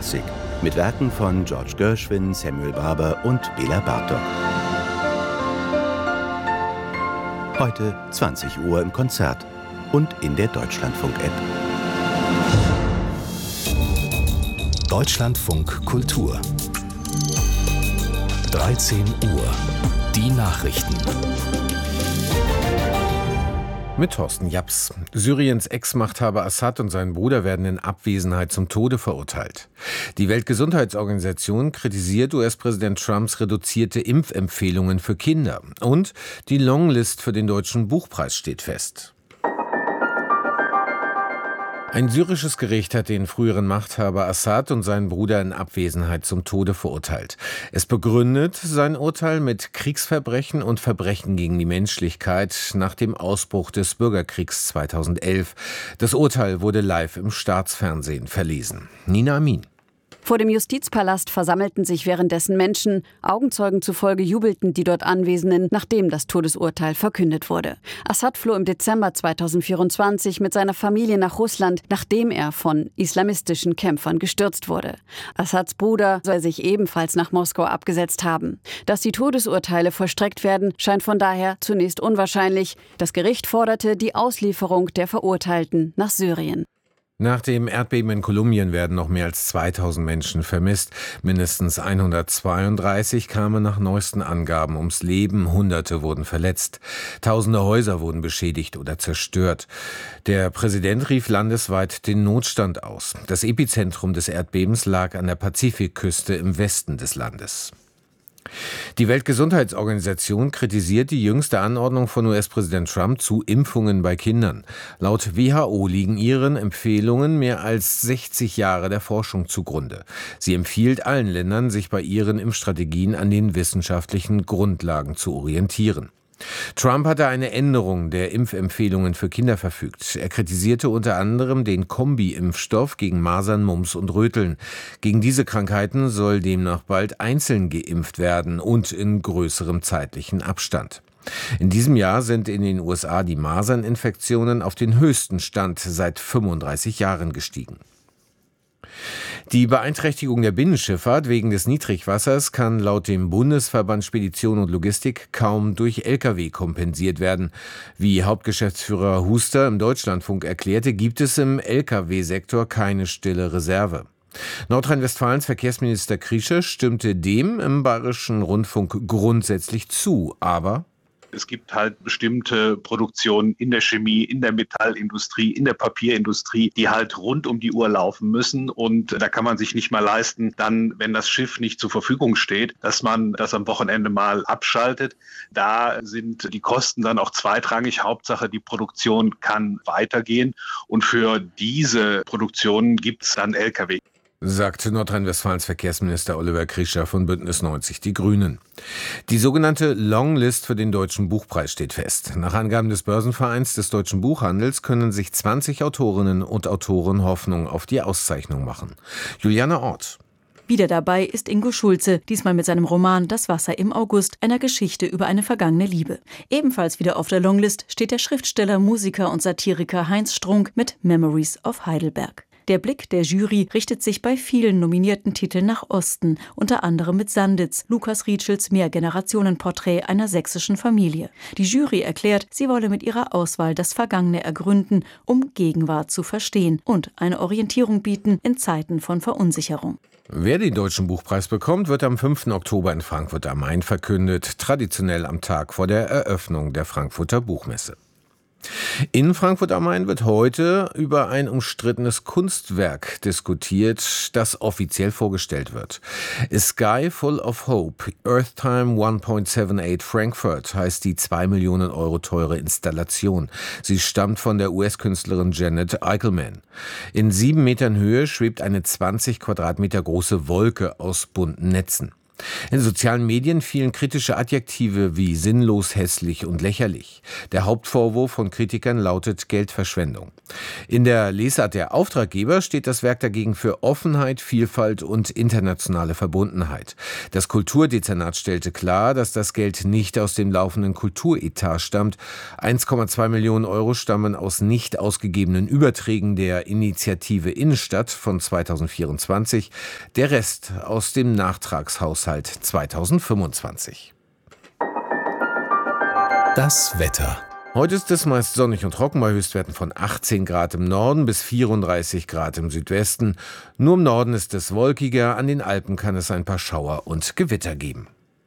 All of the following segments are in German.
Klassik mit Werken von George Gershwin, Samuel Barber und Bela Bartok. Heute 20 Uhr im Konzert und in der Deutschlandfunk-App. Deutschlandfunk Kultur 13 Uhr. Die Nachrichten. Mit Thorsten Japs. Syriens Ex-Machthaber Assad und sein Bruder werden in Abwesenheit zum Tode verurteilt. Die Weltgesundheitsorganisation kritisiert US-Präsident Trumps reduzierte Impfempfehlungen für Kinder. Und die Longlist für den Deutschen Buchpreis steht fest. Ein syrisches Gericht hat den früheren Machthaber Assad und seinen Bruder in Abwesenheit zum Tode verurteilt. Es begründet sein Urteil mit Kriegsverbrechen und Verbrechen gegen die Menschlichkeit nach dem Ausbruch des Bürgerkriegs 2011. Das Urteil wurde live im Staatsfernsehen verlesen. Nina Amin. Vor dem Justizpalast versammelten sich währenddessen Menschen. Augenzeugen zufolge jubelten die dort Anwesenden, nachdem das Todesurteil verkündet wurde. Assad floh im Dezember 2024 mit seiner Familie nach Russland, nachdem er von islamistischen Kämpfern gestürzt wurde. Assads Bruder soll sich ebenfalls nach Moskau abgesetzt haben. Dass die Todesurteile vollstreckt werden, scheint von daher zunächst unwahrscheinlich. Das Gericht forderte die Auslieferung der Verurteilten nach Syrien. Nach dem Erdbeben in Kolumbien werden noch mehr als 2000 Menschen vermisst. Mindestens 132 kamen nach neuesten Angaben ums Leben. Hunderte wurden verletzt. Tausende Häuser wurden beschädigt oder zerstört. Der Präsident rief landesweit den Notstand aus. Das Epizentrum des Erdbebens lag an der Pazifikküste im Westen des Landes. Die Weltgesundheitsorganisation kritisiert die jüngste Anordnung von US-Präsident Trump zu Impfungen bei Kindern. Laut WHO liegen ihren Empfehlungen mehr als 60 Jahre der Forschung zugrunde. Sie empfiehlt allen Ländern, sich bei ihren Impfstrategien an den wissenschaftlichen Grundlagen zu orientieren. Trump hatte eine Änderung der Impfempfehlungen für Kinder verfügt. Er kritisierte unter anderem den Kombi-Impfstoff gegen Masern, Mumps und Röteln. Gegen diese Krankheiten soll demnach bald einzeln geimpft werden und in größerem zeitlichen Abstand. In diesem Jahr sind in den USA die Maserninfektionen auf den höchsten Stand seit 35 Jahren gestiegen. Die Beeinträchtigung der Binnenschifffahrt wegen des Niedrigwassers kann laut dem Bundesverband Spedition und Logistik kaum durch Lkw kompensiert werden. Wie Hauptgeschäftsführer Huster im Deutschlandfunk erklärte, gibt es im Lkw-Sektor keine stille Reserve. Nordrhein-Westfalens Verkehrsminister Kriescher stimmte dem im Bayerischen Rundfunk grundsätzlich zu, aber es gibt halt bestimmte Produktionen in der Chemie, in der Metallindustrie, in der Papierindustrie, die halt rund um die Uhr laufen müssen. Und da kann man sich nicht mal leisten, dann, wenn das Schiff nicht zur Verfügung steht, dass man das am Wochenende mal abschaltet. Da sind die Kosten dann auch zweitrangig. Hauptsache, die Produktion kann weitergehen. Und für diese Produktionen gibt es dann Lkw. Sagte Nordrhein-Westfalens Verkehrsminister Oliver Kriescher von Bündnis 90 Die Grünen. Die sogenannte Longlist für den Deutschen Buchpreis steht fest. Nach Angaben des Börsenvereins des deutschen Buchhandels können sich 20 Autorinnen und Autoren Hoffnung auf die Auszeichnung machen. Juliane Ort. Wieder dabei ist Ingo Schulze, diesmal mit seinem Roman Das Wasser im August, einer Geschichte über eine vergangene Liebe. Ebenfalls wieder auf der Longlist steht der Schriftsteller, Musiker und Satiriker Heinz Strunk mit Memories of Heidelberg. Der Blick der Jury richtet sich bei vielen nominierten Titeln nach Osten, unter anderem mit Sanditz, Lukas Rietschels Mehrgenerationenporträt einer sächsischen Familie. Die Jury erklärt, sie wolle mit ihrer Auswahl das Vergangene ergründen, um Gegenwart zu verstehen und eine Orientierung bieten in Zeiten von Verunsicherung. Wer den Deutschen Buchpreis bekommt, wird am 5. Oktober in Frankfurt am Main verkündet, traditionell am Tag vor der Eröffnung der Frankfurter Buchmesse. In Frankfurt am Main wird heute über ein umstrittenes Kunstwerk diskutiert, das offiziell vorgestellt wird. A Sky Full of Hope, Earthtime 1.78 Frankfurt heißt die 2 Millionen Euro teure Installation. Sie stammt von der US-Künstlerin Janet Eichelman. In 7 Metern Höhe schwebt eine 20 Quadratmeter große Wolke aus bunten Netzen. In sozialen Medien fielen kritische Adjektive wie sinnlos, hässlich und lächerlich. Der Hauptvorwurf von Kritikern lautet Geldverschwendung. In der Lesart der Auftraggeber steht das Werk dagegen für Offenheit, Vielfalt und internationale Verbundenheit. Das Kulturdezernat stellte klar, dass das Geld nicht aus dem laufenden Kulturetat stammt. 1,2 Millionen Euro stammen aus nicht ausgegebenen Überträgen der Initiative Innenstadt von 2024, der Rest aus dem Nachtragshaushalt 2025. Das Wetter. Heute ist es meist sonnig und trocken bei Höchstwerten von 18 Grad im Norden bis 34 Grad im Südwesten. Nur im Norden ist es wolkiger, an den Alpen kann es ein paar Schauer und Gewitter geben.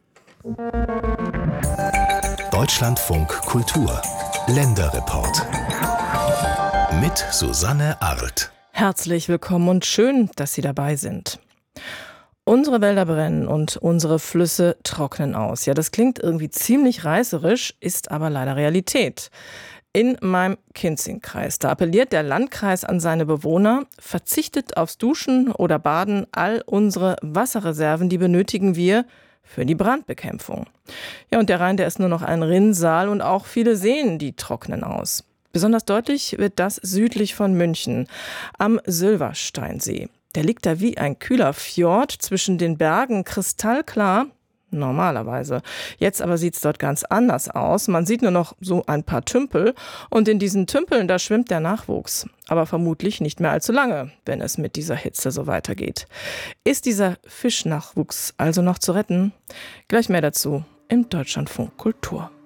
Deutschlandfunk Kultur. Länderreport. Mit Susanne Arlt. Herzlich willkommen und schön, dass Sie dabei sind. Unsere Wälder brennen und unsere Flüsse trocknen aus. Ja, das klingt irgendwie ziemlich reißerisch, ist aber leider Realität. In meinem Kinzigkreis, da appelliert der Landkreis an seine Bewohner, verzichtet aufs Duschen oder Baden, all unsere Wasserreserven, die benötigen wir für die Brandbekämpfung. Ja, und der Rhein, der ist nur noch ein Rinnsal und auch viele Seen, die trocknen aus. Besonders deutlich wird das südlich von München, am Sylversteinsee. Der liegt da wie ein kühler Fjord zwischen den Bergen, kristallklar, normalerweise. Jetzt aber sieht es dort ganz anders aus. Man sieht nur noch so ein paar Tümpel und in diesen Tümpeln, da schwimmt der Nachwuchs. Aber vermutlich nicht mehr allzu lange, wenn es mit dieser Hitze so weitergeht. Ist dieser Fischnachwuchs also noch zu retten? Gleich mehr dazu im Deutschlandfunk Kultur.